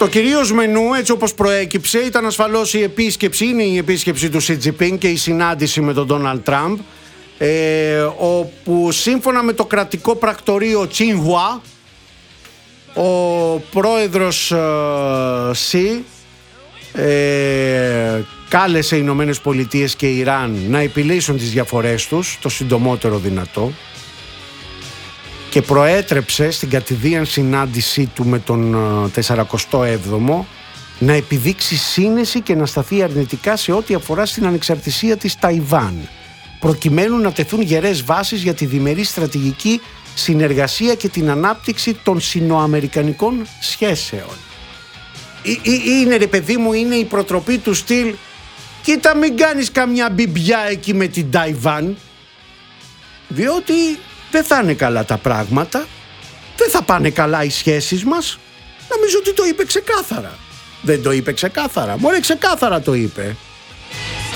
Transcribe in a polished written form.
Το κυρίως μενού, έτσι όπως προέκυψε, ήταν ασφαλώς είναι η επίσκεψη του Σι Τζινπίνγκ και η συνάντηση με τον Ντόναλντ Τραμπ, όπου σύμφωνα με το κρατικό πρακτορείο Τσινχουά, ο πρόεδρος Σι κάλεσε οι Ηνωμένες Πολιτείες και Ιράν να επιλύσουν τις διαφορές τους το συντομότερο δυνατό και προέτρεψε στην κατηδίαν συνάντησή του με τον 47ο να επιδείξει σύνεση και να σταθεί αρνητικά σε ό,τι αφορά στην ανεξαρτησία της Ταϊβάν, προκειμένου να τεθούν γερές βάσεις για τη διμερή στρατηγική συνεργασία και την ανάπτυξη των σινοαμερικανικών σχέσεων. Είναι, ρε παιδί μου, είναι η προτροπή του στυλ, κοίτα μην κάνεις καμιά μπιμπιά εκεί με την Ταϊβάν, διότι δεν θα είναι καλά τα πράγματα, δεν θα πάνε καλά οι σχέσεις μας. Νομίζω ότι το είπε ξεκάθαρα. Δεν το είπε ξεκάθαρα? Μωρέ, ξεκάθαρα το είπε.